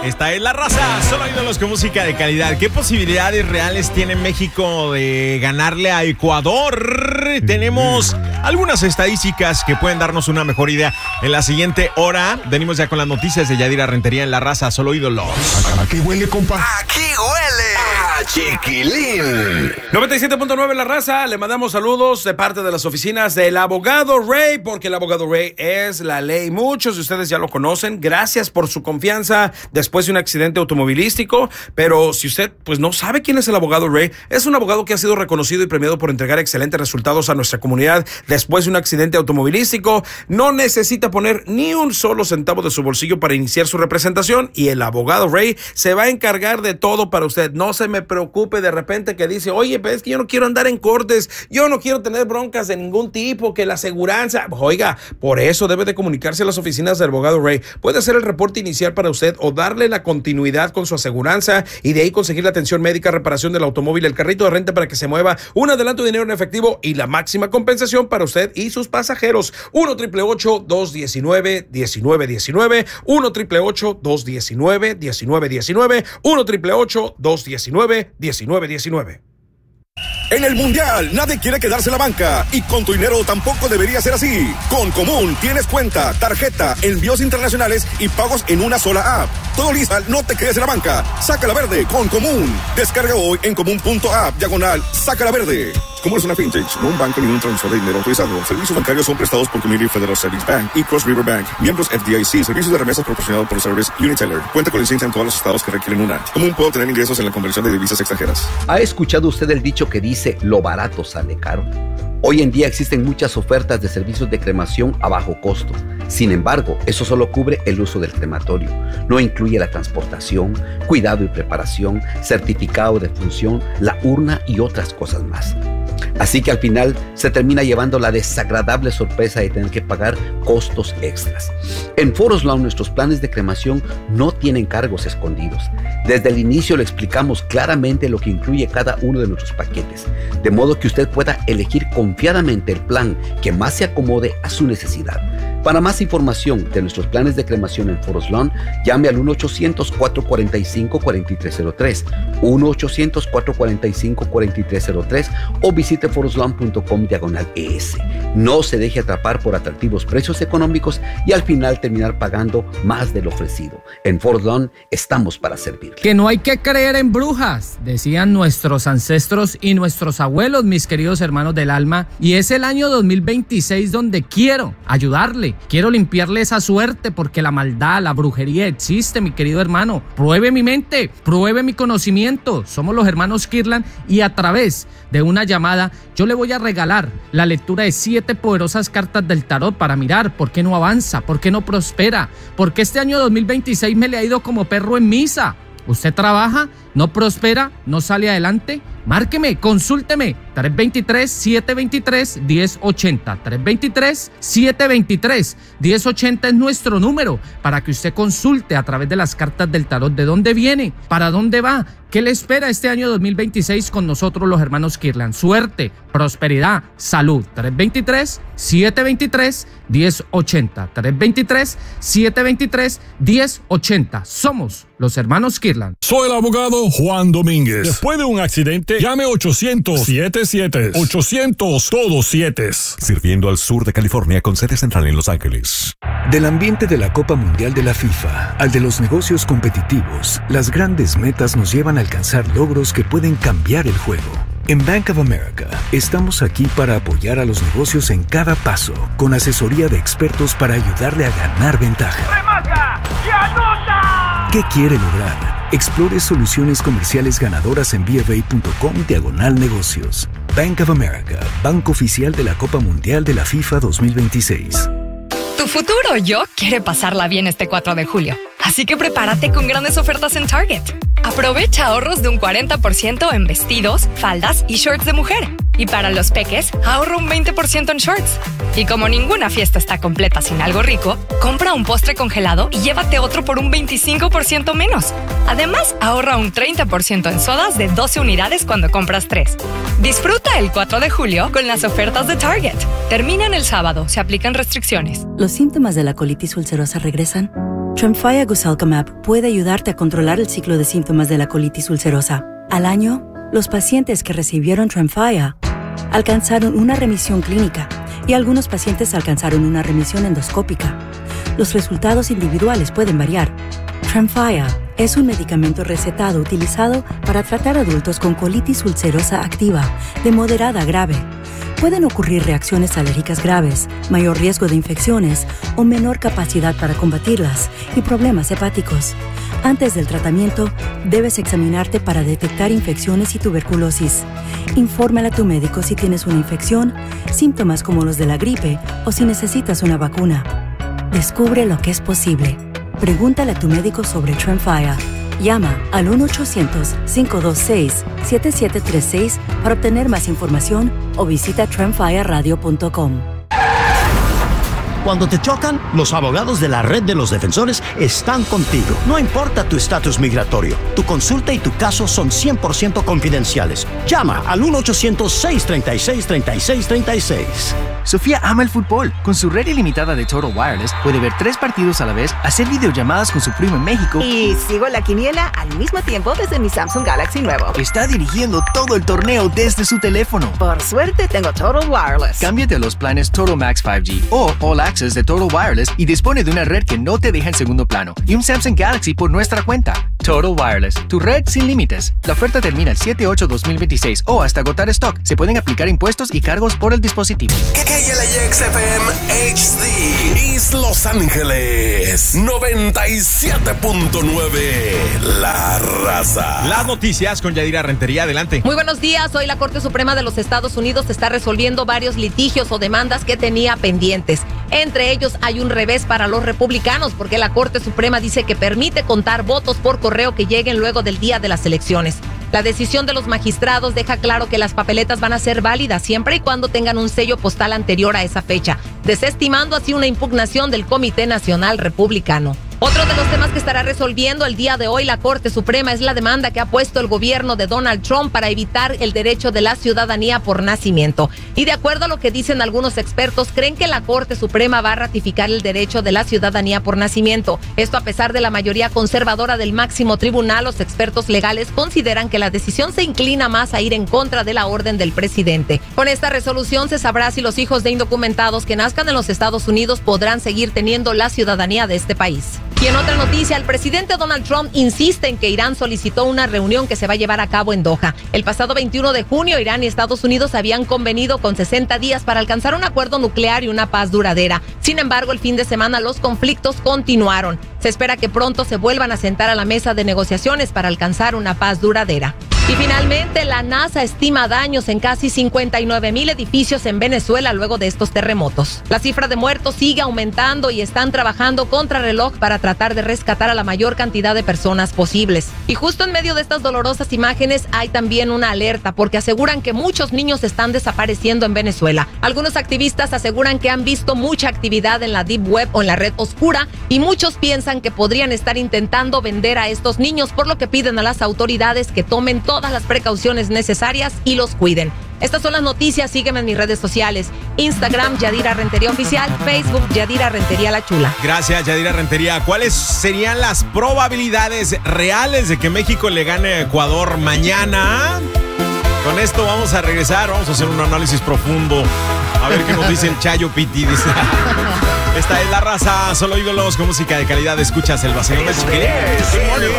Esta es La Raza, solo ídolos con música de calidad. ¿Qué posibilidades reales tiene México de ganarle a Ecuador? Tenemos algunas estadísticas que pueden darnos una mejor idea. En la siguiente hora venimos ya con las noticias de Yadira Rentería en La Raza, solo ídolos. Aquí huele, compa. Aquí huele a chiquilín. 97.9 La Raza, le mandamos saludos de parte de las oficinas del abogado Ray, porque el abogado Ray es la ley. Muchos de ustedes ya lo conocen. Gracias por su confianza después de un accidente automovilístico. Pero si usted pues no sabe quién es el abogado Ray, es un abogado que ha sido reconocido y premiado por entregar excelentes resultados a nuestra comunidad después de un accidente automovilístico. No necesita poner ni un solo centavo de su bolsillo para iniciar su representación, y el abogado Ray se va a encargar de todo para usted. No se me preocupe de repente que dice, oye, pero es que yo no quiero andar en cortes, yo no quiero tener broncas de ningún tipo, que la aseguranza. Oiga, por eso debe de comunicarse a las oficinas del abogado Ray. Puede hacer el reporte inicial para usted o darle la continuidad con su aseguranza, y de ahí conseguir la atención médica, reparación del automóvil, el carrito de renta para que se mueva, un adelanto de dinero en efectivo y la máxima compensación para usted y sus pasajeros. 1-888-219-1919, 1-888-219-1919, 1-888-219-1919. En el Mundial, nadie quiere quedarse en la banca, y con tu dinero tampoco debería ser así. Con Común tienes cuenta, tarjeta, envíos internacionales y pagos en una sola app. Todo listo, no te quedes en la banca. Sácala verde con Común. Descarga hoy en común.app/sácala verde. Común es una fintech, no un banco ni un transfer de dinero autorizado. Servicios bancarios son prestados por Community Federal Savings Bank y Cross River Bank. Miembros FDIC. Servicios de remesas proporcionados por Service Uniteller. Cuenta con licencia en todos los estados que requieren una. Común puede obtener ingresos en la conversión de divisas extranjeras. ¿Ha escuchado usted el dicho que dice, lo barato sale caro? Hoy en día existen muchas ofertas de servicios de cremación a bajo costo. Sin embargo, eso solo cubre el uso del crematorio. No incluye la transportación, cuidado y preparación, certificado de función, la urna y otras cosas más. Así que al final se termina llevando la desagradable sorpresa de tener que pagar costos extras. En Foros Lawn nuestros planes de cremación no tienen cargos escondidos. Desde el inicio le explicamos claramente lo que incluye cada uno de nuestros paquetes, de modo que usted pueda elegir confiadamente el plan que más se acomode a su necesidad. Para más información de nuestros planes de cremación en Foros Lawn, llame al 1-800-445-4303, 1-800-445-4303 o visite foroslawn.com/ES. No se deje atrapar por atractivos precios económicos y al final terminar pagando más de lo ofrecido. En Foros Lawn estamos para servir. Que no hay que creer en brujas, decían nuestros ancestros y nuestros abuelos, mis queridos hermanos del alma, y es el año 2026 donde quiero ayudarle. Quiero limpiarle esa suerte, porque la maldad, la brujería existe, mi querido hermano. Pruebe mi mente, pruebe mi conocimiento. Somos los hermanos Kirlan, y a través de una llamada yo le voy a regalar la lectura de 7 poderosas cartas del tarot para mirar por qué no avanza, por qué no prospera, porque este año 2026 me le ha ido como perro en misa. ¿Usted trabaja, no prospera, no sale adelante? Márqueme, consúlteme, 323-723-1080, 323-723-1080 es nuestro número para que usted consulte a través de las cartas del tarot de dónde viene, para dónde va, qué le espera este año 2026 con nosotros los hermanos Kirlan. Suerte, prosperidad, salud, 323-723-1080, 323-723-1080. Somos los hermanos Kirlan. Soy el abogado Juan Domínguez. Después de un accidente, llame 800-77. 800, todos 7. Sirviendo al sur de California con sede central en Los Ángeles. Del ambiente de la Copa Mundial de la FIFA al de los negocios competitivos, las grandes metas nos llevan a alcanzar logros que pueden cambiar el juego. En Bank of America estamos aquí para apoyar a los negocios en cada paso, con asesoría de expertos para ayudarle a ganar ventaja. ¡Remata y anota! ¿Qué quiere lograr? Explore soluciones comerciales ganadoras en BofA.com/negocios. Bank of America, banco oficial de la Copa Mundial de la FIFA 2026. Tu futuro yo quiere pasarla bien este 4 de julio. Así que prepárate con grandes ofertas en Target. Aprovecha ahorros de un 40% en vestidos, faldas y shorts de mujer. Y para los peques, ahorra un 20% en shorts. Y como ninguna fiesta está completa sin algo rico, compra un postre congelado y llévate otro por un 25% menos. Además, ahorra un 30% en sodas de 12 unidades cuando compras 3. Disfruta el 4 de julio con las ofertas de Target. Terminan el sábado, se aplican restricciones. ¿Los síntomas de la colitis ulcerosa regresan? Tremfya Guselkumab puede ayudarte a controlar el ciclo de síntomas de la colitis ulcerosa. Al año, los pacientes que recibieron Tremfya alcanzaron una remisión clínica y algunos pacientes alcanzaron una remisión endoscópica. Los resultados individuales pueden variar. Tremfya es un medicamento recetado utilizado para tratar adultos con colitis ulcerosa activa de moderada a grave. Pueden ocurrir reacciones alérgicas graves, mayor riesgo de infecciones o menor capacidad para combatirlas y problemas hepáticos. Antes del tratamiento, debes examinarte para detectar infecciones y tuberculosis. Infórmale a tu médico si tienes una infección, síntomas como los de la gripe o si necesitas una vacuna. Descubre lo que es posible. Pregúntale a tu médico sobre Tremfya. Llama al 1-800-526-7736 para obtener más información o visita tremfyaradio.com. Cuando te chocan, los abogados de la Red de los Defensores están contigo. No importa tu estatus migratorio, tu consulta y tu caso son 100% confidenciales. Llama al 1-800-636-3636. Sofía ama el fútbol. Con su red ilimitada de Total Wireless puede ver 3 partidos a la vez, hacer videollamadas con su primo en México y sigo la quiniela al mismo tiempo desde mi Samsung Galaxy nuevo. Está dirigiendo todo el torneo desde su teléfono. Por suerte tengo Total Wireless. Cámbiate a los planes Total Max 5G o All Access de Total Wireless y dispone de una red que no te deja en segundo plano y un Samsung Galaxy por nuestra cuenta. Total Wireless, tu red sin límites. La oferta termina el 7/8/2026 o hasta agotar stock. Se pueden aplicar impuestos y cargos por el dispositivo. KLXFM HD, East Los Ángeles, 97.9, La Raza. Las noticias con Yadira Rentería, adelante. Muy buenos días, hoy la Corte Suprema de los Estados Unidos está resolviendo varios litigios o demandas que tenía pendientes. Entre ellos hay un revés para los republicanos porque la Corte Suprema dice que permite contar votos por correo que lleguen luego del día de las elecciones. La decisión de los magistrados deja claro que las papeletas van a ser válidas siempre y cuando tengan un sello postal anterior a esa fecha, desestimando así una impugnación del Comité Nacional Republicano. Otro de los temas que estará resolviendo el día de hoy la Corte Suprema es la demanda que ha puesto el gobierno de Donald Trump para evitar el derecho de la ciudadanía por nacimiento. Y de acuerdo a lo que dicen algunos expertos, creen que la Corte Suprema va a ratificar el derecho de la ciudadanía por nacimiento. Esto a pesar de la mayoría conservadora del máximo tribunal, los expertos legales consideran que la decisión se inclina más a ir en contra de la orden del presidente. Con esta resolución se sabrá si los hijos de indocumentados que nazcan en los Estados Unidos podrán seguir teniendo la ciudadanía de este país. Y en otra noticia, el presidente Donald Trump insiste en que Irán solicitó una reunión que se va a llevar a cabo en Doha. El pasado 21 de junio, Irán y Estados Unidos habían convenido con 60 días para alcanzar un acuerdo nuclear y una paz duradera. Sin embargo, el fin de semana los conflictos continuaron. Se espera que pronto se vuelvan a sentar a la mesa de negociaciones para alcanzar una paz duradera. Y finalmente, la NASA estima daños en casi 59,000 edificios en Venezuela luego de estos terremotos. La cifra de muertos sigue aumentando y están trabajando contrarreloj para tratar de rescatar a la mayor cantidad de personas posibles. Y justo en medio de estas dolorosas imágenes hay también una alerta porque aseguran que muchos niños están desapareciendo en Venezuela. Algunos activistas aseguran que han visto mucha actividad en la Deep Web o en la red oscura y muchos piensan que podrían estar intentando vender a estos niños, por lo que piden a las autoridades que tomen todas las precauciones necesarias y los cuiden. Estas son las noticias, sígueme en mis redes sociales, Instagram Yadira Rentería Oficial, Facebook Yadira Rentería La Chula. Gracias, Yadira Rentería. ¿Cuáles serían las probabilidades reales de que México le gane a Ecuador mañana? Con esto vamos a regresar, vamos a hacer un análisis profundo. A ver qué nos dice el Chayo Piti, dice. Esta es La Raza, solo ídolos con música de calidad. Escuchas el vacío de Chiquilín.